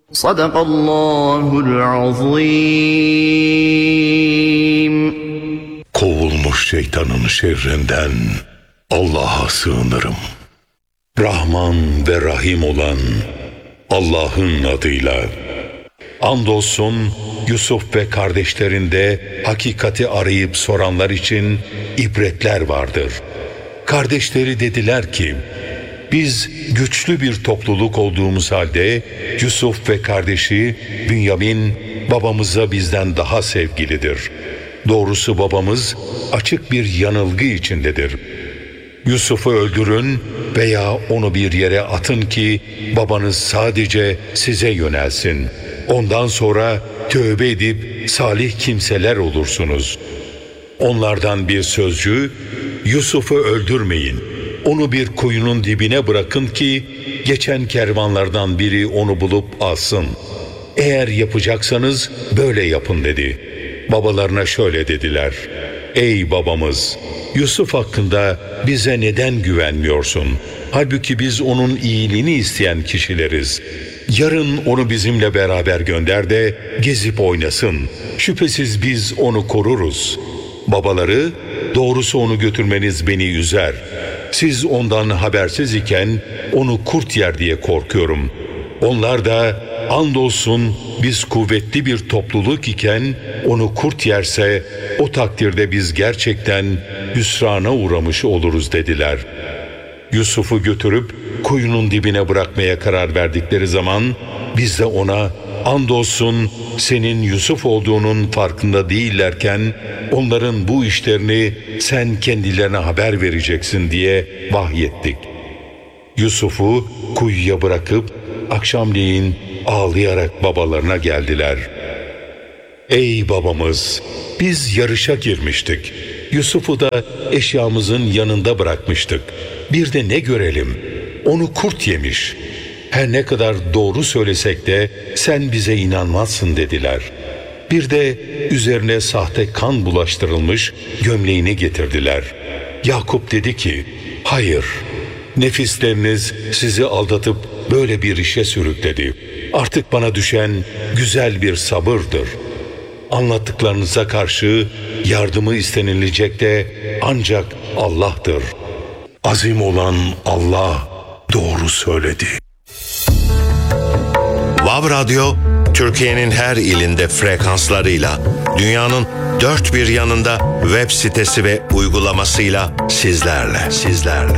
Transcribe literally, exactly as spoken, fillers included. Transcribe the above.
Sadakallahul azim. Kovulmuş şeytanın şerrinden Allah'a sığınırım. Rahman ve Rahim olan Allah'ın adıyla. Andolsun Yusuf ve kardeşlerinde hakikati arayıp soranlar için ibretler vardır. Kardeşleri dediler ki, biz güçlü bir topluluk olduğumuz halde Yusuf ve kardeşi Bünyamin babamıza bizden daha sevgilidir. Doğrusu babamız açık bir yanılgı içindedir. Yusuf'u öldürün veya onu bir yere atın ki babanız sadece size yönelsin. Ondan sonra tövbe edip salih kimseler olursunuz. Onlardan bir sözcü, Yusuf'u öldürmeyin, onu bir kuyunun dibine bırakın ki geçen kervanlardan biri onu bulup alsın. Eğer yapacaksanız böyle yapın dedi. Babalarına şöyle dediler: ey babamız, Yusuf hakkında bize neden güvenmiyorsun? Halbuki biz onun iyiliğini isteyen kişileriz. Yarın onu bizimle beraber gönder de gezip oynasın. Şüphesiz biz onu koruruz. Babaları, doğrusu onu götürmeniz beni üzer. Siz ondan habersiz iken onu kurt yer diye korkuyorum. Onlar da, andolsun biz kuvvetli bir topluluk iken onu kurt yerse o takdirde biz gerçekten hüsrana uğramış oluruz dediler. Yusuf'u götürüp kuyunun dibine bırakmaya karar verdikleri zaman biz de ona, andolsun senin Yusuf olduğunun farkında değillerken onların bu işlerini sen kendilerine haber vereceksin diye vahyettik. Yusuf'u kuyuya bırakıp akşamleyin ağlayarak babalarına geldiler. Ey babamız, biz yarışa girmiştik. Yusuf'u da eşyamızın yanında bırakmıştık. Bir de ne görelim? Onu kurt yemiş. Her ne kadar doğru söylesek de sen bize inanmazsın dediler. Bir de üzerine sahte kan bulaştırılmış gömleğini getirdiler. Yakup dedi ki, hayır, nefisleriniz sizi aldatıp böyle bir işe sürükledi. Artık bana düşen güzel bir sabırdır. Anlattıklarınıza karşı yardımı istenilecek de ancak Allah'tır. Azim olan Allah doğru söyledi. Vav Radyo, Türkiye'nin her ilinde frekanslarıyla, dünyanın dört bir yanında web sitesi ve uygulamasıyla sizlerle, sizlerle.